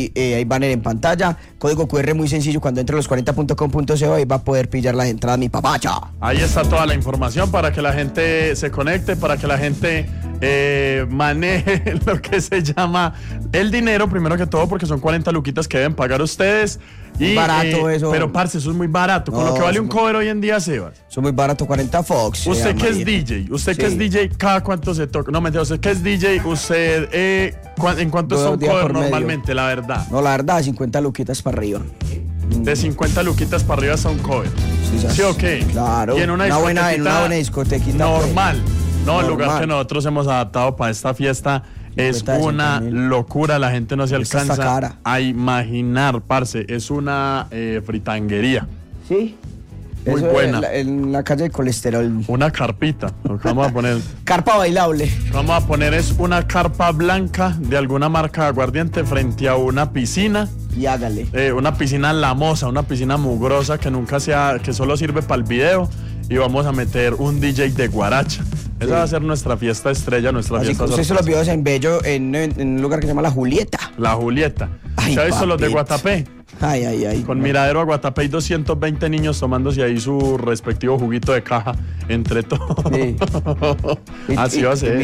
Hay banner en pantalla, código QR muy sencillo, cuando entre a los40.com.co ahí va a poder pillar las entradas mi papacha. Ahí está toda la información para que la gente se conecte, para que la gente maneje lo que se llama el dinero, primero que todo, porque son 40 luquitas que deben pagar ustedes. Y, barato eso. Pero parce, eso es muy barato, con lo que vale un cover hoy en día, Sebas. Eso es muy barato, 40 Fox. Usted que es DJ, que es DJ, ¿cada cuánto se toca? No, mentira, usted que es DJ, usted, ¿en cuánto está un cover normalmente, la verdad? No, la verdad, 50 luquitas para arriba. De 50 luquitas para arriba está un cover. Sí, ok. Claro. Y en una buena discotequita normal. Pues. No, el lugar que nosotros hemos adaptado para esta fiesta es una locura, la gente no se alcanza a imaginar, parce, es una fritanguería. Sí. Muy eso buena. En la calle de colesterol. Una carpita, lo que vamos a poner. Carpa bailable. Vamos a poner es una carpa blanca de alguna marca de aguardiente frente a una piscina. Y hágale. Una piscina lamosa, una piscina mugrosa que solo sirve para el video. Y vamos a meter un DJ de guaracha. Esa va a ser nuestra fiesta estrella, nuestra fiesta sorpresa. Usted se los vio en Bello, en un lugar que se llama La Julieta. La Julieta. ¿Se ha visto los de Guatapé? Ay. Con miradero a Guatapé y 220 niños tomándose ahí su respectivo juguito de caja entre todos. Sí. Así va a ser.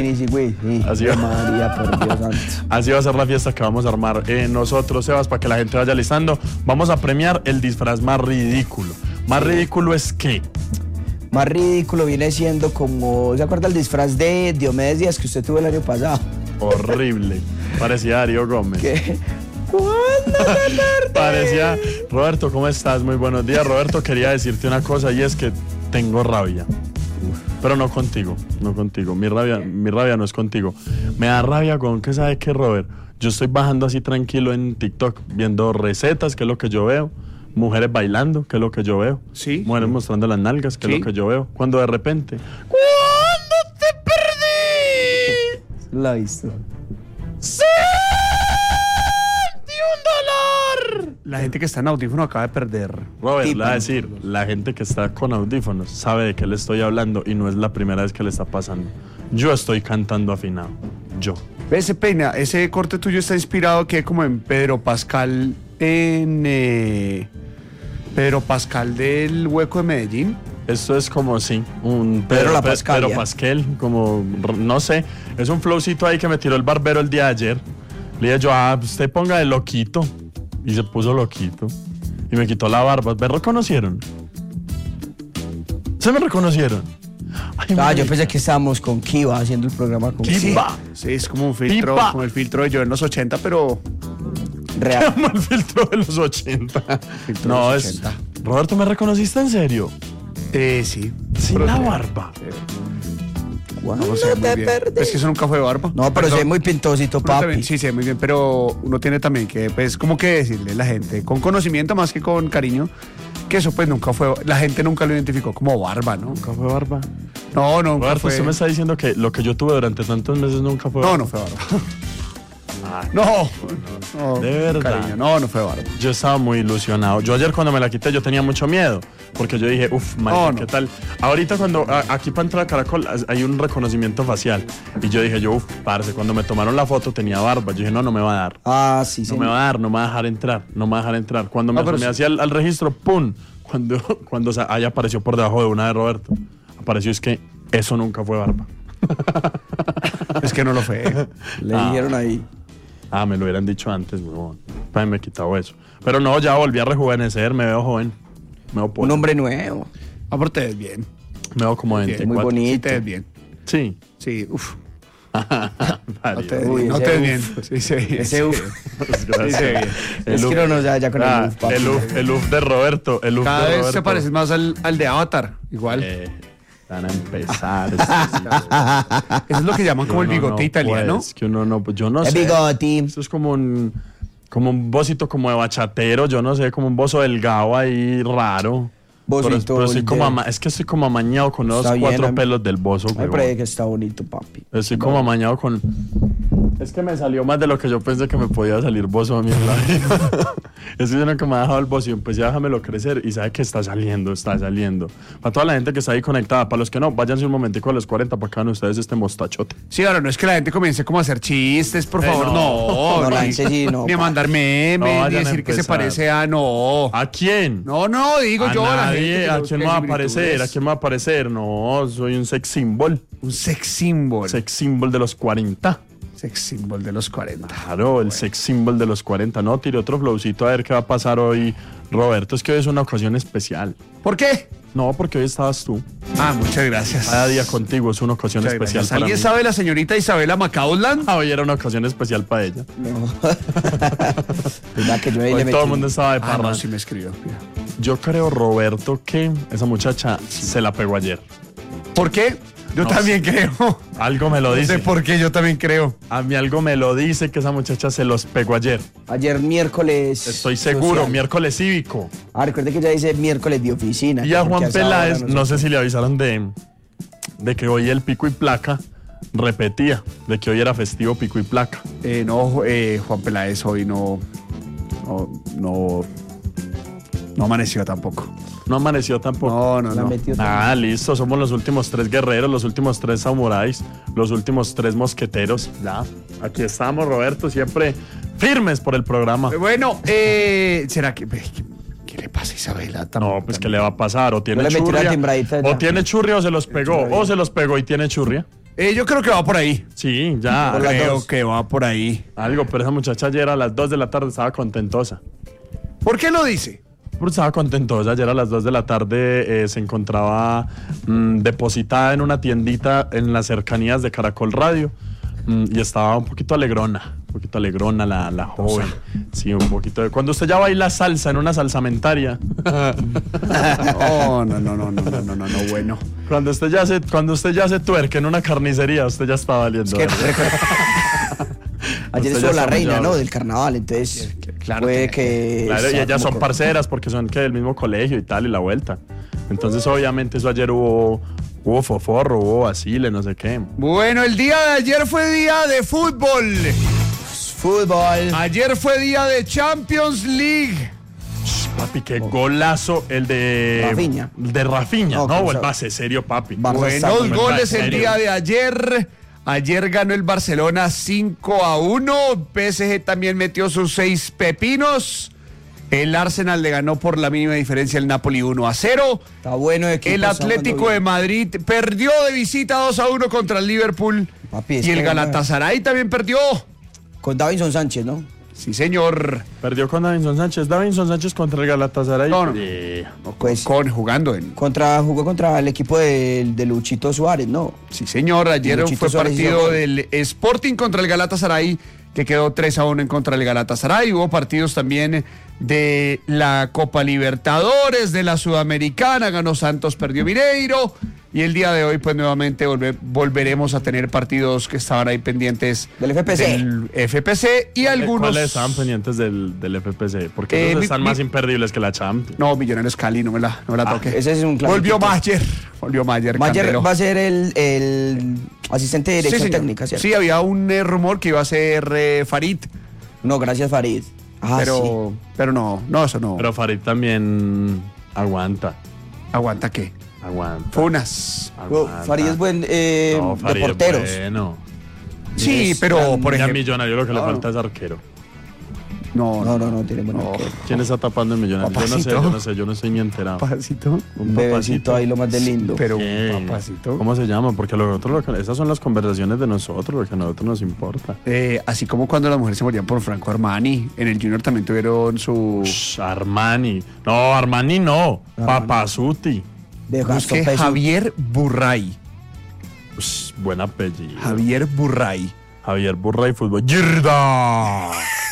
Así va a ser la fiesta que vamos a armar nosotros, Sebas, para que la gente vaya listando. Vamos a premiar el disfraz más ridículo. ¿Más ridículo es qué? Más ridículo viene siendo como... ¿Se acuerda el disfraz de Diomedes Díaz que usted tuvo el año pasado? Horrible. Parecía Darío Gómez. ¿Qué? ¿Cuándo se parecía... Roberto, ¿cómo estás? Muy buenos días, Roberto. Quería decirte una cosa y es que tengo rabia. Pero no contigo. Mi rabia no es contigo. Me da rabia con que, ¿sabe qué, Robert? Yo estoy bajando así tranquilo en TikTok, viendo recetas, que es lo que yo veo. Mujeres bailando, que es lo que yo veo. Sí. Mujeres mostrando las nalgas, que es lo que yo veo. Cuando de repente... ¡Cuándo te perdí! La visto. ¡Sentí un dolor! La gente que está en audífono acaba de perder. Robert, le va a decir, la gente que está con audífonos sabe de qué le estoy hablando y no es la primera vez que le está pasando. Yo estoy cantando afinado. Yo. Ese peina, ese corte tuyo está inspirado que como en Pedro Pascal Pedro Pascal del Hueco de Medellín. Esto es como, sí, un Pedro Pascal, como, no sé, es un flowcito ahí que me tiró el barbero el día de ayer. Le dije yo, usted ponga de loquito. Y se puso loquito. Y me quitó la barba. ¿Me reconocieron? ¿Se me reconocieron? Yo pensé que estábamos con Kiva haciendo el programa con Kiva. Sí, es como un filtro, como el filtro de yo en los 80, pero... real. Como el filtro de los 80. No, es... 80. Roberto, ¿me reconociste en serio? Sí. Sin la barba. ¿Cuándo te perdí? Es que eso nunca fue barba. No, pero se ve muy pintosito, papi. También, sí, se ve muy bien, pero uno tiene también que, pues, como que decirle a la gente, con conocimiento más que con cariño, que eso pues nunca fue, la gente nunca lo identificó como barba, ¿no? ¿Nunca fue barba? No, nunca Roberto, fue. usted me está diciendo que lo que yo tuve durante tantos meses nunca fue barba. No fue barba. No, de verdad. Cariño, no fue barba. Yo estaba muy ilusionado. Yo ayer cuando me la quité yo tenía mucho miedo, porque yo dije, marica, ¿qué tal? Ahorita cuando aquí para entrar a Caracol hay un reconocimiento facial y yo dije, parce, cuando me tomaron la foto tenía barba. Yo dije, no me va a dar. Sí, no me va a dar, no me va a dejar entrar. Cuando me asomé hacia al registro, ¡pum! Cuando ahí apareció por debajo de una de Roberto. Apareció, es que eso nunca fue barba. Es que no lo fue. Le dijeron ahí. Me lo hubieran dicho antes, huevón. Me he quitado eso. Pero no, ya volví a rejuvenecer, me veo joven. Me veo un hombre nuevo. Pero te ves bien. Me veo como 24. Muy bonito. Sí, te ves bien. Sí. Sí, uff. No te ves bien. Sí. Ese uf. Gracias. Es que no nos da ya con el uf, papi. El uf de Roberto. Cada vez se parece más al de Avatar. Igual. Van a empezar. Eso es lo que llaman como el bigote italiano. Es que uno no, yo no sé. El bigote. Eso es como un bocito como de bachatero, yo no sé, como un bozo delgado ahí raro. Pero es que estoy como amañado con los 4 pelos del bozo. Me parece que está bonito, papi. Estoy como amañado con... Es que me salió más de lo que yo pensé que me podía salir bozo a mí en la vida. Es que yo nunca me ha dejado el bocio, pues ya déjamelo crecer y sabe que está saliendo. Para toda la gente que está ahí conectada, para los que no, váyanse un momentico a los 40 para que vean ustedes este mostachote. Sí, ahora no es que la gente comience como a hacer chistes, por favor, No, la gente sí, no, ni a mandar memes, No ni vayan a decir que se empezar. parece a no. ¿A quién? No, digo A yo a la gente. nadie. que ¿A busque quién me va a similitudes. aparecer? ¿A quién me va a aparecer? No, soy un sex symbol. Un sex symbol. Sex symbol de los 40. Sex symbol de los 40. Claro, el sex symbol de los 40. No, tire otro flowcito a ver qué va a pasar hoy, Roberto. Es que hoy es una ocasión especial. ¿Por qué? No, porque hoy estabas tú. Muchas gracias. Cada día contigo es una ocasión Muchas especial gracias. para ¿Alguien mí. sabe la señorita Isabela Macaulay? Hoy era una ocasión especial para ella. No. Verdad que yo ahí Hoy le todo el metí. mundo estaba de parra. No, sí me escribió. Mira. Yo creo, Roberto, que esa muchacha se la pegó ayer. ¿Por qué? Yo No también creo. Algo me lo No sé dice. por qué, yo también creo. A mí algo me lo dice que esa muchacha se los pegó ayer. Ayer miércoles. Estoy seguro, social. miércoles cívico. Recuerde que ya dice miércoles de oficina. Y a porque Juan esa hora Peláez, no sé si le avisaron de que hoy el pico y placa repetía, de que hoy era festivo pico y placa. Juan Peláez hoy no amaneció tampoco. No amaneció tampoco. No. La metió también. Listo, somos los últimos 3 guerreros, los últimos 3 samuráis, los últimos 3 mosqueteros. Ya, aquí estamos, Roberto, siempre firmes por el programa. Bueno, ¿será que qué le pasa a Isabela? No, pues ¿qué le va a pasar? O tiene Yo le metí una churria, timbradita ya. o tiene churria o se los pegó, o se los pegó y tiene churria. Yo creo que va por ahí. Sí, ya. Por las Creo dos. que va por ahí. Algo, pero esa muchacha ayer a las 2 de la tarde estaba contentosa. ¿Por qué lo dice? Pero estaba contentosa. Ayer a las 2 de la tarde se encontraba depositada en una tiendita en las cercanías de Caracol Radio y estaba un poquito alegrona la joven. Sí, un poquito. Cuando usted ya baila salsa en una salsamentaria, No, bueno. cuando usted ya se tuerca en una carnicería, usted ya está valiendo. Que ¿verdad? Ayer Usted ya estuvo la está reina, muy ¿no? bravo. Del carnaval, entonces Claro puede que- que... Claro, y sea ellas como son parceras porque son que del mismo colegio y tal, y la vuelta. Entonces, obviamente, eso ayer hubo foforro, hubo vacile, no sé qué. Bueno, el día de ayer fue día de fútbol. Fútbol. Ayer fue día de Champions League. Papi, qué golazo el de Rafinha. De Rafinha. No, No, ¿cómo vuélvase serio, papi. Barça está Buenos muy goles mal. el día de ayer. Ayer ganó el Barcelona 5-1. PSG también metió sus 6 pepinos. El Arsenal le ganó por la mínima diferencia el Napoli 1-0. Está bueno equipo. El Atlético de Madrid perdió de visita 2-1 contra el Liverpool. Papi, es y el que- Galatasaray también perdió. Con Davinson Sánchez, ¿no? Sí, señor. Perdió con Davinson Sánchez. Davinson Sánchez contra el Galatasaray. No. Pues Jugando en. jugó contra el equipo de Luchito Suárez, ¿no? Sí, señor. Ayer Luchito fue Suárez partido hizo gol. del Sporting contra el Galatasaray, que quedó 3-1 en contra del Galatasaray. Hubo partidos también de la Copa Libertadores, de la Sudamericana. Ganó Santos, perdió Mineiro. Y el día de hoy, pues nuevamente volveremos a tener partidos que estaban ahí pendientes Del FPC. del FPC y algunos. ¿Cuáles estaban pendientes del FPC? Porque esos mi- están mi- más imperdibles que la Champions. No, Millonarios Cali, no me la toqué. Ese es un Volvió clasiquito. Mayer. Mayer Candelo. va a ser el asistente de dirección señor. técnica, ¿cierto? Sí, había un rumor que iba a ser Farid, No, gracias Farid. pero no, eso no. Pero Farid también aguanta. ¿Aguanta qué? Aguanta. Funas. aguanta. Farid es buen No, de Farid es porteros. bueno. Sí, Es pero gran- por Y a ejemplo. Millonario lo que le No, falta es arquero. No, tiene buen No. arquero. ¿Quién está tapando el Millonario? Papacito. Yo no sé ni enterado. Papacito. Un Un bebecito ahí, lo más de lindo. Pero ¿Qué? un papacito. ¿Cómo se llama? Porque esas son las conversaciones de nosotros, lo que a nosotros nos importa. Así como cuando las mujeres se morían por Franco Armani, en el Junior también tuvieron su. Armani. No, Armani no. Armani. Papazuti. De Gastón Busque Peso. Javier Burray. Buen apellido. Javier Burray. Javier Burray, fútbol. ¡Yerda!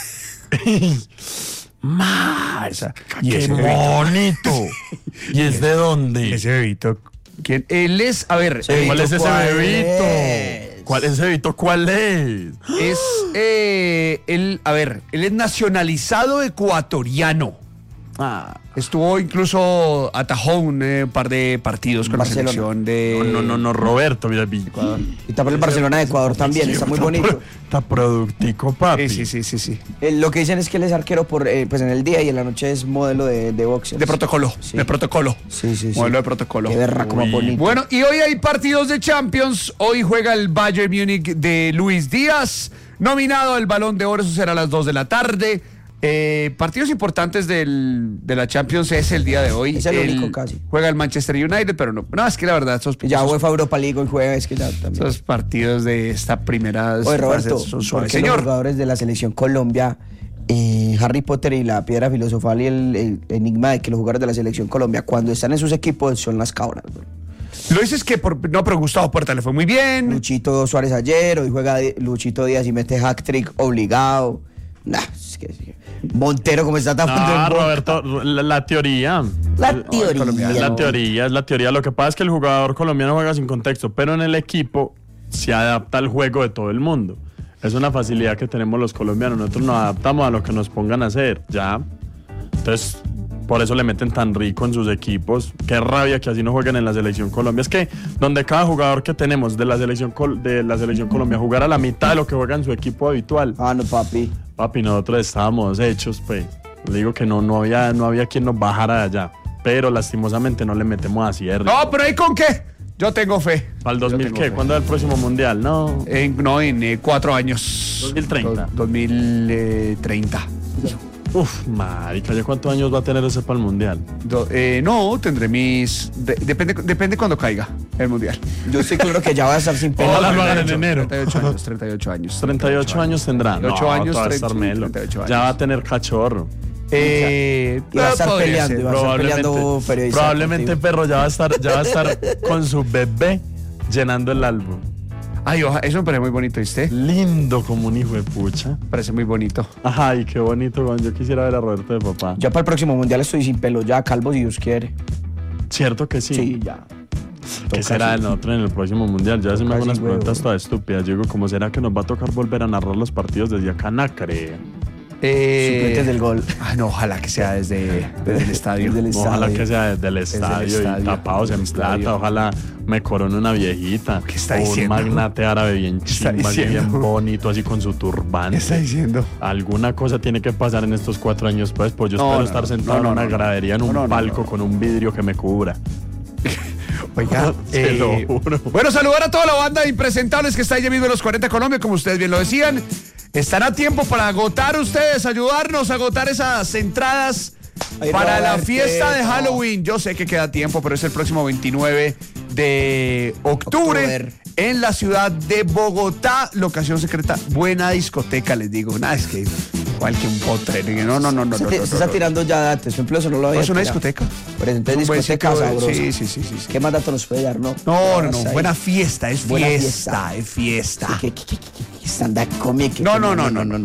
¡Más! Y ¡Qué ese bonito! ¿Y es de dónde? Ese bebito. ¿Quién? Él es, a ver, ¿Cuál es ese ¿Cuál bebito? es? ¿Cuál es ese bebito? ¿Cuál es? él es nacionalizado ecuatoriano. Estuvo incluso, atajó un par de partidos con Barcelona. la selección de... No, Roberto, mira, Ecuador. Y está por el Barcelona de Ecuador también, está muy bonito. Está productico, papi. Sí. Lo que dicen es que él es arquero pues en el día y en la noche es modelo de boxeo. De protocolo, Sí. de protocolo. Sí. Modelo de protocolo. Qué berraco más bonito. Bueno, y hoy hay partidos de Champions. Hoy juega el Bayern Múnich de Luis Díaz, nominado al Balón de Oro, eso será a las 2 de la tarde. Partidos importantes de la Champions es el día de hoy. Es el único casi. Juega el Manchester United, pero no, es que la verdad Ya UEFA Europa League hoy juega, es que ya también. esos partidos de esta primera Oye, Roberto, son parece suaves. los Señor, jugadores de la selección Colombia, Harry Potter y la piedra filosofal y el enigma de que los jugadores de la selección Colombia, cuando están en sus equipos, son las cabras, bro. lo dices que pero Gustavo Puerta le fue muy bien. Luchito Suárez ayer, hoy juega Luchito Díaz y mete hat-trick obligado. Es que Montero como está tapando el gol. Roberto, la teoría. La teoría. Es la teoría. Lo que pasa es que el jugador colombiano juega sin contexto, pero en el equipo se adapta al juego de todo el mundo. Es una facilidad que tenemos los colombianos. Nosotros nos adaptamos a lo que nos pongan a hacer, ¿ya? Entonces, por eso le meten tan rico en sus equipos. Qué rabia que así no jueguen en la selección Colombia. Es que donde cada jugador que tenemos de la selección Colombia jugar a la mitad de lo que juega en su equipo habitual. No, papi. Papi, nosotros estábamos hechos, pues. Le digo que no había quien nos bajara de allá. Pero lastimosamente no le metemos así. No, pero ¿y con qué? Yo tengo fe. ¿Para el 2000 qué? ¿Cuándo es el próximo mundial? No. En 4 años. 2030. 2030. Uf, marica, ¿ya cuántos años va a tener ese para el mundial? No, tendré mis... depende cuando caiga el mundial. Yo estoy claro que ya va a estar sin pelo. Ojalá lo hagan en enero. 38 años. 38 años tendrá. 38 años, todavía 30, estar melo. 38 años. Ya va a tener cachorro. Y va a estar podría peleando, ser. y va a estar peleando periodista Probablemente deportivo. perro ya va a estar con su bebé llenando el álbum. Ay, eso me parece muy bonito, ¿viste? Lindo como un hijo de pucha. Me parece muy bonito. Ay, qué bonito, man. Yo quisiera ver a Roberto de papá. Ya para el próximo mundial estoy sin pelo, ya calvo si Dios quiere. Cierto que sí. Sí, ya. ¿Qué será de nosotros en el próximo mundial? Ya se me hago Casi unas huevo. preguntas todas estúpidas. Yo digo, ¿cómo será que nos va a tocar volver a narrar los partidos desde acá, Nacre? Suplentes del gol. No, ojalá que sea desde el estadio. Desde el Ojalá estadio. que sea desde el estadio y tapados en plata. Ojalá me corone una viejita. ¿Qué está o un diciendo? magnate árabe bien ¿Qué está chimba, diciendo? bien bonito, así con su turbante. ¿Qué está diciendo? Alguna cosa tiene que pasar en estos 4 años, pues yo espero estar sentado en una gradería, en un palco con un vidrio que me cubra. Oiga, Se lo juro. bueno, saludar a toda la banda de impresentables que está ahí mismo en los 40 Colombia, como ustedes bien lo decían. Están a tiempo para agotar ustedes, ayudarnos a agotar esas entradas Ay, para la Roberto. fiesta de Halloween. Yo sé que queda tiempo, pero es el próximo 29 de octubre en la ciudad de Bogotá. Locación secreta, buena discoteca, les digo. Nada, es que igual que un potre. No. Se está tirando ya datos. Por ejemplo, eso no lo había ¿Es una tirado. discoteca? Pero entonces Un buen discoteca sitio, sabrosa. sí. ¿Qué más datos nos puede dar, no? No. Ahí. Buena fiesta, es Buena fiesta, es fiesta. ¿Qué stand-up comedy? No. No,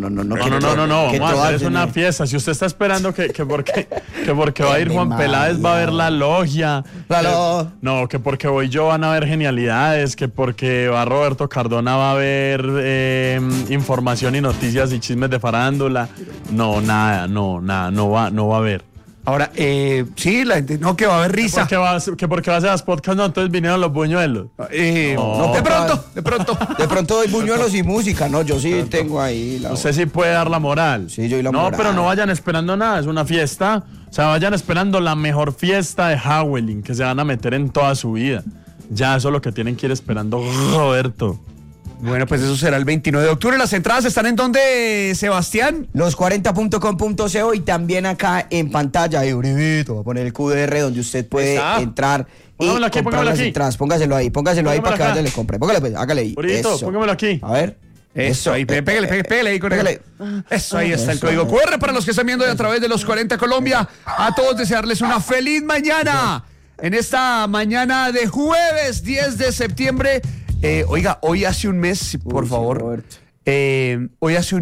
vamos a hacer es una fiesta. Si usted está esperando que porque va a ir Juan Peláez, va a ver la logia. Claro. No, que porque voy yo van a ver genialidades, que porque va Roberto Cardona va a ver información y noticias y chismes de farándula. No, nada, no va a haber. Ahora, sí, la gente, no, que va a haber risa. Porque va a hacer las podcasts, no, entonces vinieron los buñuelos. No, De pronto. De pronto doy buñuelos y música, ¿no? Yo sí tengo ahí la... Usted sí puede dar la moral. Sí, yo y la no, moral. pero no vayan esperando nada, es una fiesta. O sea, vayan esperando la mejor fiesta de Halloween que se van a meter en toda su vida. Ya, eso es lo que tienen que ir esperando, Roberto. Bueno, pues eso será el 29 de octubre. ¿Las entradas están en dónde, Sebastián? Los40.com.co y también acá en pantalla. Euribito, va a poner el QR donde usted puede entrar y Póngamelo aquí, comprar las aquí. entradas. Póngaselo ahí para que acá. vaya y le compre. Póngale, pues, hágale ahí. Purito, Eso. póngamelo aquí. A ver. Eso, ahí, pégale ahí con pégale. Eso, ahí está el Eso. código QR para los que están viendo a través de los 40 Colombia. A todos desearles una feliz mañana. En esta mañana de jueves 10 de septiembre. Oiga, hoy hace un mes, por favor. Roberto. Hoy hace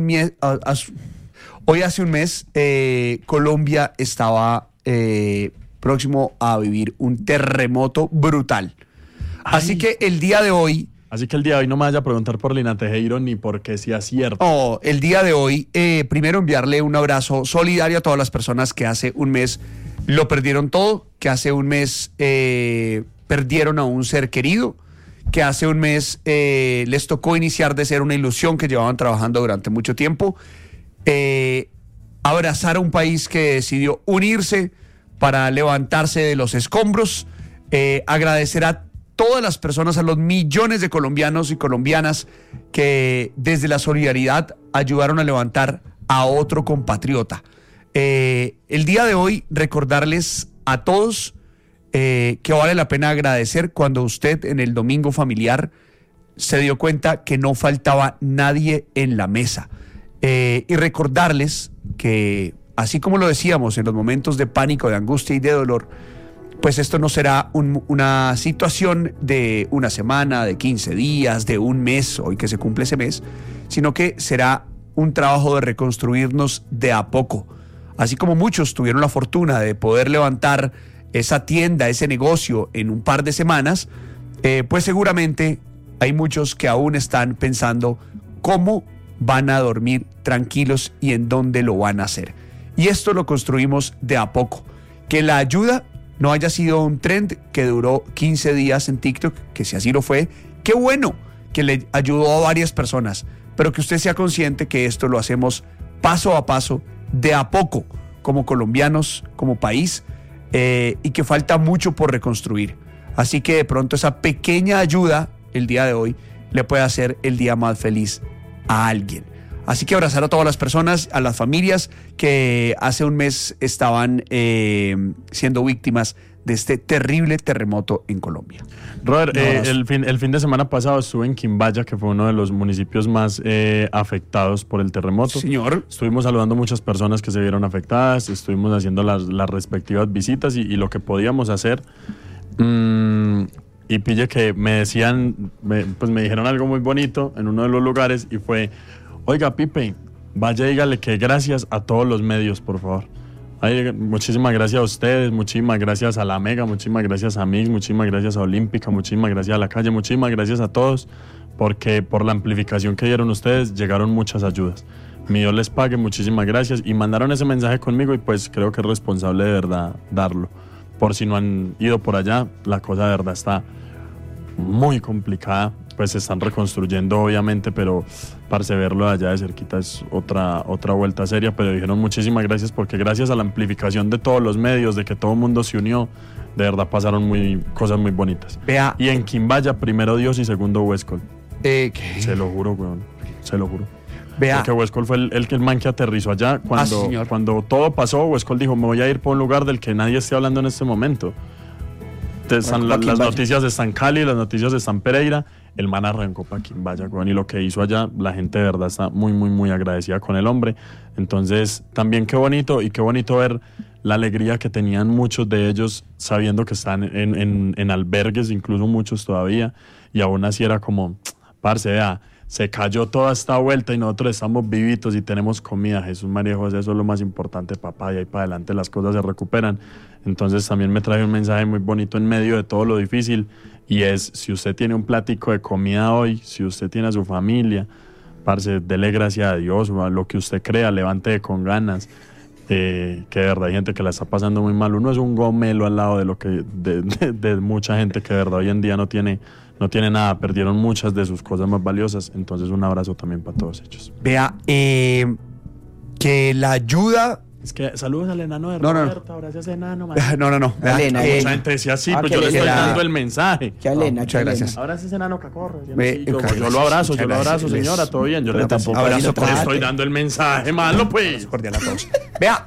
un mes, Colombia estaba próximo a vivir un terremoto brutal. Así que el día de hoy Así que el día de hoy no me vaya a preguntar por Lina Tejero ni porque sea cierto. Oh, el día de hoy, primero enviarle un abrazo solidario a todas las personas que hace un mes lo perdieron todo, que hace un mes perdieron a un ser querido, que hace un mes les tocó iniciar de ser una ilusión que llevaban trabajando durante mucho tiempo. Abrazar a un país que decidió unirse para levantarse de los escombros, agradecer a todas las personas, a los millones de colombianos y colombianas que desde la solidaridad ayudaron a levantar a otro compatriota. El día de hoy recordarles a todos que vale la pena agradecer cuando usted en el domingo familiar se dio cuenta que no faltaba nadie en la mesa. Y recordarles que, así como lo decíamos en los momentos de pánico, de angustia y de dolor, pues esto no será una situación de una semana, de 15 días, de un mes, hoy que se cumple ese mes, sino que será un trabajo de reconstruirnos de a poco. Así como muchos tuvieron la fortuna de poder levantar esa tienda, ese negocio en un par de semanas, pues seguramente hay muchos que aún están pensando cómo van a dormir tranquilos y en dónde lo van a hacer. Y esto lo construimos de a poco. Que la ayuda no haya sido un trend que duró 15 días en TikTok, que si así lo fue, qué bueno que le ayudó a varias personas, pero que usted sea consciente que esto lo hacemos paso a paso, de a poco, como colombianos, como país, y que falta mucho por reconstruir. Así que de pronto esa pequeña ayuda el día de hoy le puede hacer el día más feliz a alguien. Así que abrazar a todas las personas, a las familias que hace un mes estaban siendo víctimas de este terrible terremoto en Colombia. Robert, el fin de semana pasado estuve en Quimbaya, que fue uno de los municipios más afectados por el terremoto. Señor. Estuvimos saludando a muchas personas que se vieron afectadas, estuvimos haciendo las respectivas visitas y lo que podíamos hacer. Y pille que me decían, me dijeron algo muy bonito en uno de los lugares y fue: oiga, Pipe, vaya y dígale que gracias a todos los medios, por favor. Ay, muchísimas gracias a ustedes, muchísimas gracias a La Mega, muchísimas gracias a Mix, muchísimas gracias a Olímpica, muchísimas gracias a La Calle, muchísimas gracias a todos, porque por la amplificación que dieron ustedes llegaron muchas ayudas. Mi Dios les pague, muchísimas gracias. Y mandaron ese mensaje conmigo y pues creo que es responsable de verdad darlo. Por si no han ido por allá, la cosa de verdad está muy complicada. Pues se están reconstruyendo obviamente, pero parce, verlo de allá de cerquita es otra vuelta seria. Pero dijeron muchísimas gracias porque gracias a la amplificación de todos los medios, de que todo el mundo se unió, de verdad pasaron cosas muy bonitas. Vea. Y en Quimbaya, primero Dios y segundo Huescol. ¿Qué? Se lo juro, weón, se lo juro. Vea. Porque Huescol fue el man que aterrizó allá cuando todo pasó. Huescol dijo: me voy a ir por un lugar del que nadie esté hablando en este momento. Las noticias están Cali, las noticias están Pereira. El man arrancó para Quimbaya, y lo que hizo allá, la gente de verdad está muy, muy, muy agradecida con el hombre. Entonces, también qué bonito ver la alegría que tenían muchos de ellos sabiendo que están en albergues, incluso muchos todavía, y aún así era como, parce, vea, se cayó toda esta vuelta y nosotros estamos vivitos y tenemos comida. Jesús, María y José, eso es lo más importante, papá, y ahí para adelante las cosas se recuperan. Entonces también me trae un mensaje muy bonito en medio de todo lo difícil, y es: si usted tiene un platico de comida hoy, si usted tiene a su familia, parce, dele gracias a Dios, o a lo que usted crea, levante con ganas. Que de verdad hay gente que la está pasando muy mal. Uno es un gomelo al lado de mucha gente que de verdad hoy en día no tiene nada, perdieron muchas de sus cosas más valiosas. Entonces un abrazo también para todos ellos. Vea, que la ayuda... Es que saludos al enano de No, Roberto, gracias enano. No. Vea, Elena, mucha gente decía así, pues yo le estoy dando el mensaje. Que Elena, muchas gracias. Ahora sí es enano cacorro. Yo lo abrazo, señora, todo bien. Yo le estoy dando el mensaje, malo pues. Cordial a todos. Vea,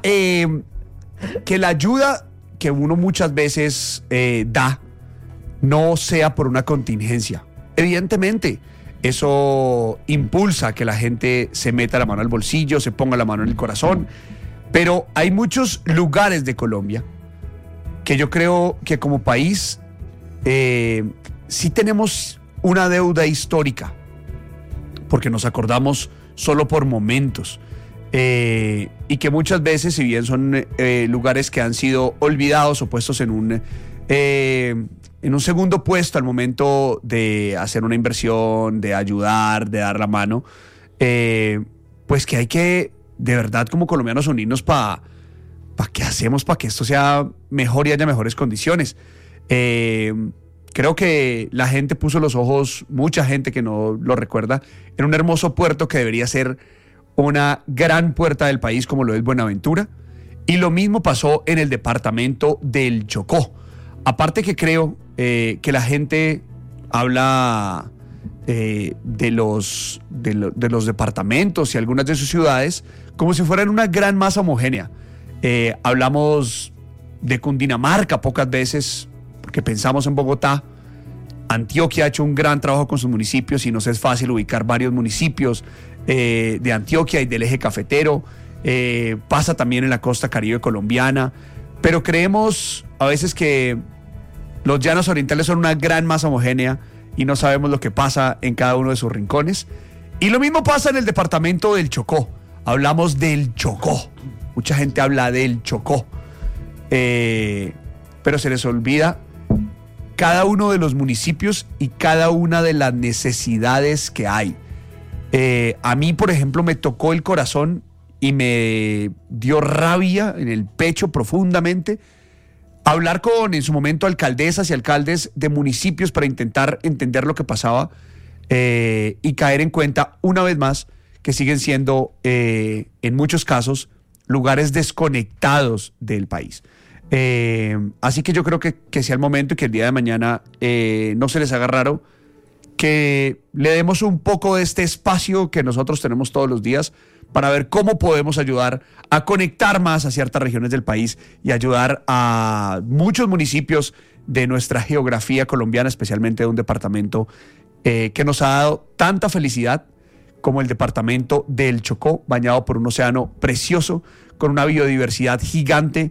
que la ayuda que uno muchas veces da no sea por una contingencia. Evidentemente, eso impulsa que la gente se meta la mano al bolsillo, se ponga la mano en el corazón. Pero hay muchos lugares de Colombia que yo creo que como país sí tenemos una deuda histórica, porque nos acordamos solo por momentos, y que muchas veces, si bien son lugares que han sido olvidados o puestos en en un segundo puesto al momento de hacer una inversión, de ayudar, de dar la mano, pues que hay que, de verdad, como colombianos, unirnos para qué hacemos para que esto sea mejor y haya mejores condiciones. Creo que la gente puso los ojos, mucha gente que no lo recuerda, en un hermoso puerto que debería ser una gran puerta del país como lo es Buenaventura, y lo mismo pasó en el departamento del Chocó. Aparte que creo que la gente habla de los departamentos y algunas de sus ciudades como si fueran una gran masa homogénea. Hablamos de Cundinamarca pocas veces porque pensamos en Bogotá. Antioquia ha hecho un gran trabajo con sus municipios y nos es fácil ubicar varios municipios de Antioquia y del eje cafetero. Pasa también en la costa caribe colombiana, pero creemos a veces que los llanos orientales son una gran masa homogénea y no sabemos lo que pasa en cada uno de sus rincones. Y lo mismo pasa en el departamento del Chocó. Hablamos del Chocó, mucha gente habla del Chocó, pero se les olvida cada uno de los municipios y cada una de las necesidades que hay. A mí, por ejemplo, me tocó el corazón y me dio rabia en el pecho profundamente hablar con, en su momento, alcaldesas y alcaldes de municipios para intentar entender lo que pasaba y caer en cuenta, una vez más, que siguen siendo, en muchos casos, lugares desconectados del país. Así que yo creo que sea el momento y que el día de mañana no se les haga raro que le demos un poco de este espacio que nosotros tenemos todos los días para ver cómo podemos ayudar a conectar más a ciertas regiones del país y ayudar a muchos municipios de nuestra geografía colombiana, especialmente de un departamento que nos ha dado tanta felicidad como el departamento del Chocó, bañado por un océano precioso, con una biodiversidad gigante,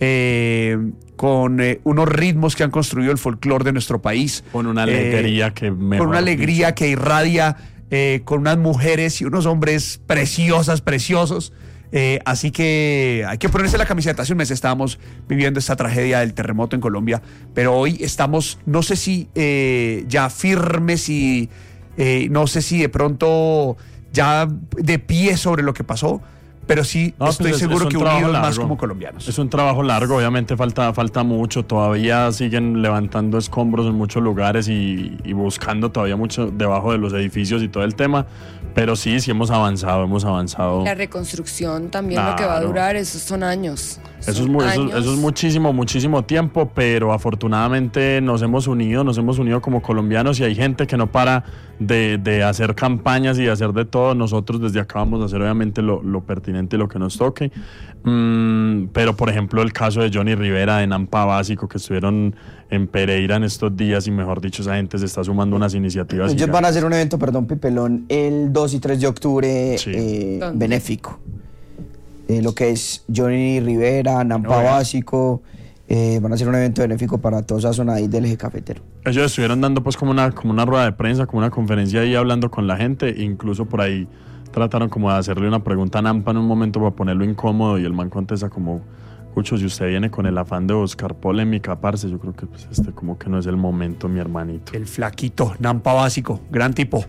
con unos ritmos que han construido el folclore de nuestro país. Con una alegría que irradia, con unas mujeres y unos hombres preciosos. Así que hay que ponerse la camiseta. Hace un mes estábamos viviendo esta tragedia del terremoto en Colombia, pero hoy estamos, no sé si ya firmes y no sé si de pronto ya de pie sobre lo que pasó, pero sí estoy seguro que unidos más como colombianos. Es un trabajo largo, obviamente falta mucho, todavía siguen levantando escombros en muchos lugares y buscando todavía mucho debajo de los edificios y todo el tema, pero sí hemos avanzado. La reconstrucción también, claro. Lo que va a durar, esos son años. Eso es muchísimo tiempo, pero afortunadamente nos hemos unido como colombianos y hay gente que no para de hacer campañas y de hacer de todo. Nosotros desde acá vamos a hacer obviamente lo pertinente y lo que nos toque. Pero por ejemplo el caso de Johnny Rivera de Nampa Básico, que estuvieron en Pereira en estos días y mejor dicho esa gente se está sumando a unas iniciativas. Ellos van a hacer un evento, Pipelón, el 2 y 3 de octubre, benéfico. Lo que es Johnny Rivera, Nampa Básico, van a hacer un evento benéfico para toda esa zona ahí del eje cafetero. Ellos estuvieron dando pues como una rueda de prensa, como una conferencia ahí hablando con la gente, incluso por ahí trataron como de hacerle una pregunta a Nampa en un momento para ponerlo incómodo y el man contesta como: Cucho, si usted viene con el afán de buscar polémica, parce, yo creo que pues como que no es el momento, mi hermanito. El flaquito, Nampa Básico, gran tipo.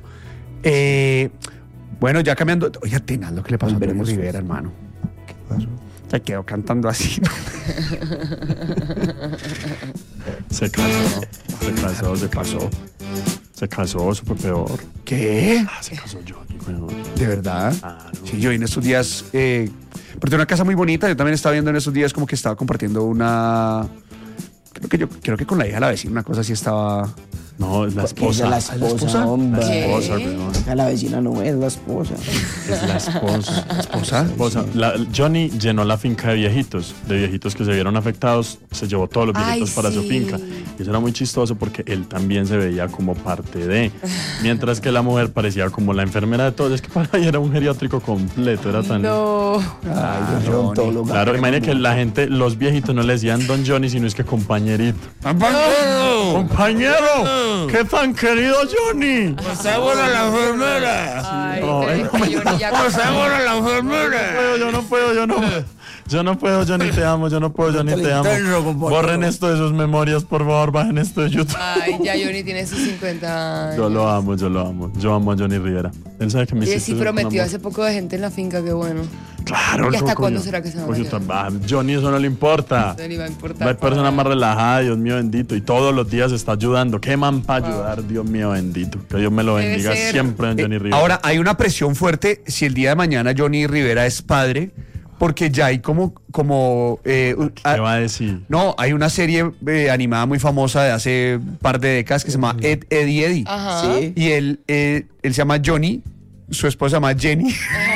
Bueno, ya cambiando, oye, tenaz lo que le pasó a Johnny Rivera, hermano. Se quedó cantando así. Se casó, eso fue peor. ¿Qué? Se casó Johnny, weón. ¿De verdad? No. Sí, yo en estos días, pero tiene una casa muy bonita. Yo también estaba viendo en estos días como que estaba compartiendo una, creo que con la hija de la vecina, una cosa así estaba. No, es la esposa. Es la esposa, hombre. La esposa, weón. La vecina no es la esposa. Es la esposa. ¿Esposa? Johnny llenó la finca de viejitos que se vieron afectados, se llevó todos los viejitos para su finca. Y eso era muy chistoso porque él también se veía como parte de. Mientras que la mujer parecía como la enfermera de todos. Es que para ella era un geriátrico completo, era tan. No. Claro, imagínate que la gente, los viejitos no le decían Don Johnny, sino es que compañerito. ¡Compañero! ¡Qué tan querido Johnny! ¡Pasamos a la enfermera! Ay, ¡Pasamos a la enfermera! Yo no puedo. Yo no puedo, Johnny, te amo. Yo no puedo, Johnny, te amo. Borren esto de sus memorias, por favor. Bajen esto de YouTube. Ay, ya Johnny tiene sus 50 años. Yo lo amo. Yo amo a Johnny Rivera. Él sabe que me Y hiciste sí prometió un hace poco de gente en la finca, qué bueno. Claro. ¿Y hasta coño. cuándo será que se va a bañar? Johnny, eso no le importa. No le iba a importar. Va a persona más relajada, Dios mío bendito. Y todos los días está ayudando. ¿Qué man para ayudar, Dios mío bendito? Que Dios me lo Debe bendiga ser. siempre en Johnny Rivera. Ahora, hay una presión fuerte si el día de mañana Johnny Rivera es padre, porque ya hay ¿Qué va a decir? No, hay una serie animada muy famosa de hace un par de décadas que se llama Eddie Eddie. Ajá. Sí. Y él se llama Johnny, su esposa se llama Jenny.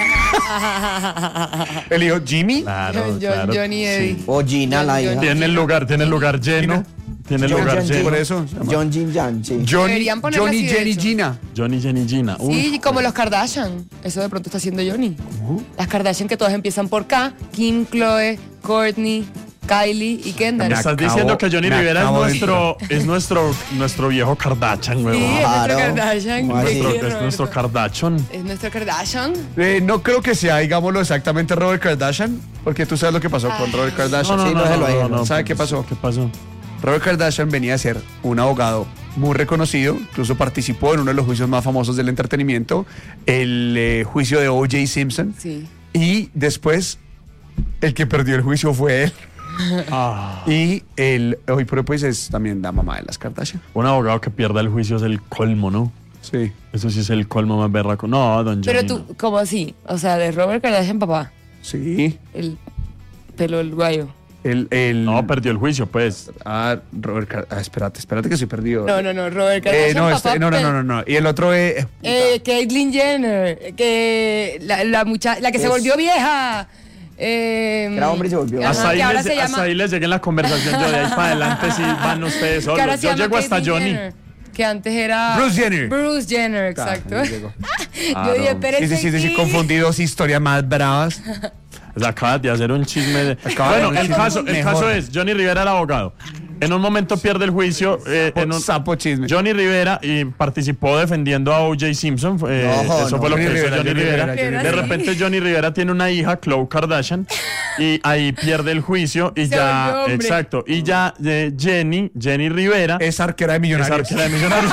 El hijo Jimmy. Claro, Johnny Eddie. O Gina, la hija. Tiene el lugar lleno. Tiene el lugar John, lleno. Por eso se llama John Jin Jan, sí. Johnny, Deberían ponerle Johnny así, de Jenny hecho. Gina. Johnny, Jenny, Gina. Sí, como los Kardashian. Eso de pronto está haciendo Johnny. Las Kardashian que todas empiezan por K. Kim, Chloe, Kourtney, Kylie y Kendall. Me Estás acabo- diciendo que Johnny me Rivera acabo de es nuestro viejo Kardashian, Sí, huevón. es nuestro Claro. Kardashian. ¿Cómo así? Sí, Es Roberto. nuestro Kardashian. Es nuestro Kardashian. No creo que sea, digámoslo exactamente, Robert Kardashian, porque tú sabes lo que pasó con Robert Kardashian. Sí, no se lo dijeron. ¿Sabe qué pasó? ¿Qué pasó? Robert Kardashian venía a ser un abogado muy reconocido, incluso participó en uno de los juicios más famosos del entretenimiento, el juicio de O.J. Simpson, Sí. y después el que perdió el juicio fue él. Y él, hoy por hoy, pues es también la mamá de las Kardashian. Un abogado que pierda el juicio es el colmo, ¿no? Sí. Eso sí es el colmo más berraco. No, don Johnny. Pero tú, ¿cómo así? O sea, de Robert Kardashian, papá. Sí. El pelo del guayo. No, perdió el juicio, pues. Robert espérate que estoy perdido. No, Robert Kardashian, No, papá. no. Y el otro es. Caitlyn Jenner, que la que se volvió vieja. Era hombre y se volvió. Ajá, Hasta ahí, que ahora les, se hasta llama- ahí les llegué en la conversación. Yo de ahí para adelante sí van ustedes que ahora solos. se Yo llama llego hasta Caitlyn Johnny. Jenner, que antes era Bruce Jenner. Bruce Jenner, exacto. Yo Claro. dije, espérense Sí, aquí. confundí dos historias más bravas. Acabas de hacer un chisme de... Acaba Bueno, de el hacer un caso mejor. es, Johnny Rivera el abogado. En un momento pierde el juicio. Sapo chisme. Johnny Rivera participó defendiendo a O.J. Simpson. Eso fue lo que hizo Johnny Rivera. De repente Johnny Rivera tiene una hija, Khloe Kardashian, y ahí pierde el juicio y Se ya... volvió hombre. Exacto. Y ya Jenny Rivera... Es arquera de es millonarios. arquera de Millonarios.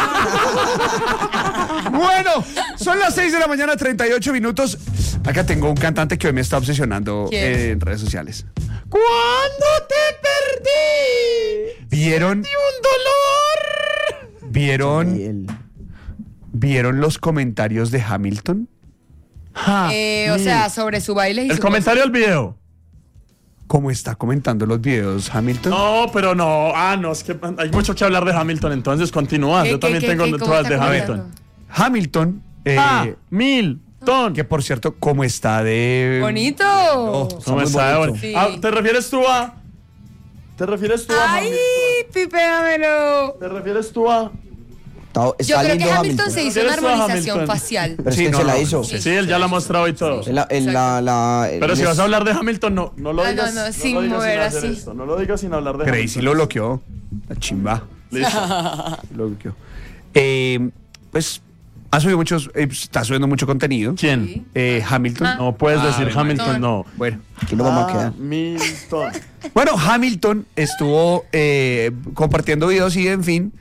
Bueno, son las 6 de la mañana, 38 minutos. Acá tengo un cantante que hoy me está obsesionando ¿Quién? en redes sociales. ¡Cuándo te perdí! ¿Vieron? ¡Un dolor! ¿Vieron? Y él- ¿Vieron los comentarios de Hamilton? O sea, sobre su baile y El su comentario del video. ¿Cómo está comentando los videos Hamilton? No, pero no. No, es que hay mucho que hablar de Hamilton, entonces continúa. Yo también tengo cómo todas está de comentando? Hamilton. Hamilton, Hamilton. que por cierto, ¿cómo está de Bonito. ¿Cómo muy está? bonito. Sí. ¿Te refieres tú a? ¿Te refieres tú a Ay, Hamilton? pipéamelo. ¿Te refieres tú a? Está Yo creo que lindo Hamilton se hizo una ¿Quieres tú a armonización Hamilton? facial. Pero es Sí, que no, se la no, hizo. Sí, él ya la ha mostrado y todo. Pero Pero si vas a hablar de Hamilton, no lo Ah, digas. no, lo sin digas mover hacer así. esto. No lo digas sin hablar de Crazy Hamilton. lo bloqueó. La chimba. Listo. Lo bloqueó. Pues ha subido está subiendo mucho contenido. ¿Quién? Hamilton. No puedes decir bueno. Hamilton, no. Bueno. Aquí no vamos a quedar. Hamilton. Bueno, Hamilton estuvo compartiendo videos y en fin.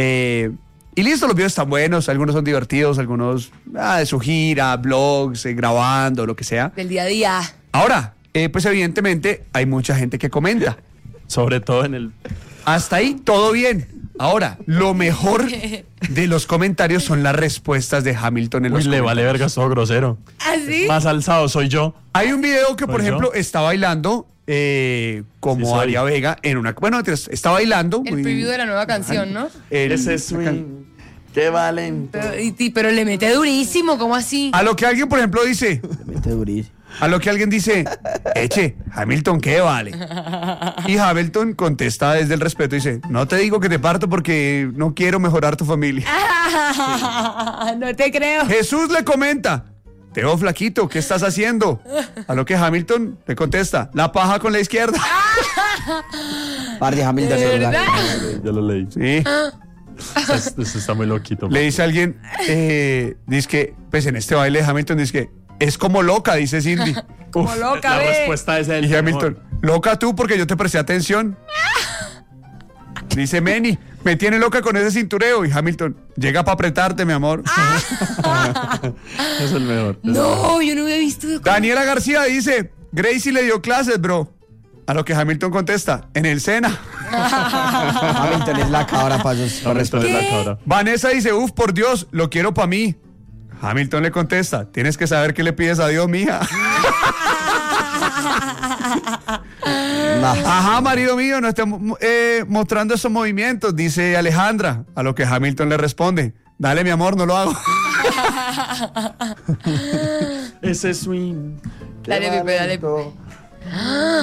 Y listo, los videos están buenos, algunos son divertidos, algunos de su gira, blogs, grabando, lo que sea. Del día a día. Ahora, pues evidentemente hay mucha gente que comenta. Sobre todo en el... Hasta ahí todo bien. Ahora, lo mejor de los comentarios son las respuestas de Hamilton en Uy, los le comentarios. vale verga, es todo grosero. ¿Así? Más alzado soy yo. Hay un video que, por ¿Soy yo? ejemplo, está bailando como Sí, soy. Aria Vega en una... Bueno, está bailando. El preview de la nueva canción, ¿no? Ese swing. Qué valente. Pero le mete durísimo, ¿cómo así? A lo que alguien, por ejemplo, dice... Mete durísimo. A lo que alguien dice, eche, Hamilton, ¿qué vale? Y Hamilton contesta desde el respeto y dice, no te digo que te parto porque no quiero mejorar tu familia. No te creo. Jesús le comenta, te veo flaquito, ¿qué estás haciendo? A lo que Hamilton le contesta, la paja con la izquierda. Parte Hamilton ¿De celular. verdad? Yo lo leí. Sí. Este está muy loquito. Le dice a alguien, dice que, pues en este baile Hamilton dice que, Es como loca, dice Cindy. Como loca, La ve. respuesta es el Y Hamilton, loca tú porque yo te presté atención. Dice Manny, me tiene loca con ese cintureo. Y Hamilton, llega para apretarte, mi amor. Es el mejor. No, yo no había visto. Daniela García dice, Gracie le dio clases, bro. A lo que Hamilton contesta, en el Sena. Hamilton es la cabra para esos para Hamilton es responder. la cabra. Vanessa dice, por Dios, lo quiero para mí. Hamilton le contesta, tienes que saber qué le pides a Dios, mija. Nah. Ajá, marido mío, no esté mostrando esos movimientos, dice Alejandra. A lo que Hamilton le responde, dale, mi amor, no lo hago. Ese swing. Dale, Pipe, dale.